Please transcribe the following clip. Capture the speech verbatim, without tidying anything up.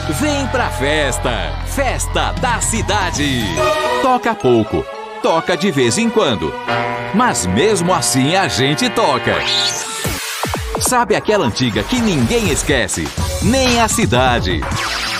Vem pra festa! Festa da cidade! Toca pouco, toca de vez em quando, mas mesmo assim a gente toca. Sabe aquela antiga que ninguém esquece? Nem a cidade.